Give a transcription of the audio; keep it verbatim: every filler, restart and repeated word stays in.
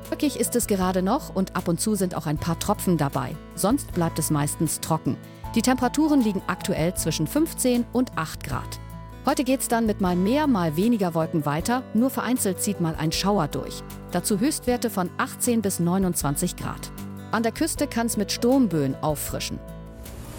Wolkig ist es gerade noch und ab und zu sind auch ein paar Tropfen dabei. Sonst bleibt es meistens trocken. Die Temperaturen liegen aktuell zwischen fünfzehn und acht Grad. Heute geht's dann mit mal mehr, mal weniger Wolken weiter, nur vereinzelt zieht mal ein Schauer durch. Dazu Höchstwerte von achtzehn bis neunundzwanzig Grad. An der Küste kann es mit Sturmböen auffrischen.